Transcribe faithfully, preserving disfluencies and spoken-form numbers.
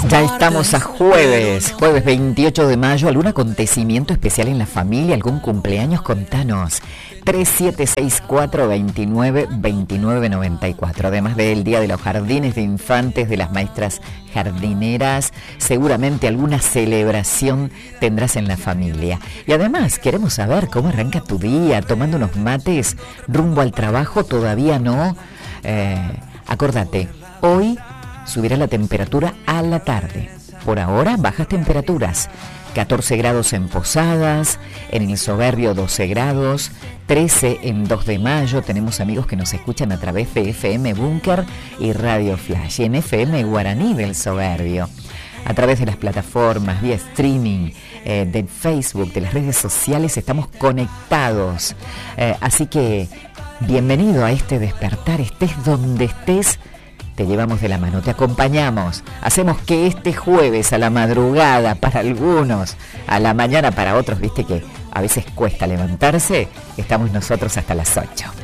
Ya estamos a jueves, jueves veintiocho de mayo. ¿Algún acontecimiento especial en la familia? ¿Algún cumpleaños? Contanos. tres siete seis cuatro, veintinueve, veintinueve noventa y cuatro. Además del Día de los Jardines de Infantes, de las maestras jardineras, seguramente alguna celebración tendrás en la familia. Y además queremos saber cómo arranca tu día, tomando unos mates, rumbo al trabajo. Todavía no. Eh, acordate, hoy subirá la temperatura a la tarde. Por ahora, bajas temperaturas. catorce grados en Posadas, en el Soberbio doce grados, trece en dos de mayo. Tenemos amigos que nos escuchan a través de F M Búnker y Radio Flash, y en F M Guaraní del Soberbio. A través de las plataformas, vía streaming, eh, de Facebook, de las redes sociales, estamos conectados. Eh, así que, bienvenido a este despertar, estés donde estés. Te llevamos de la mano, te acompañamos, hacemos que este jueves a la madrugada para algunos, a la mañana para otros, viste que a veces cuesta levantarse, estamos nosotros hasta las ocho.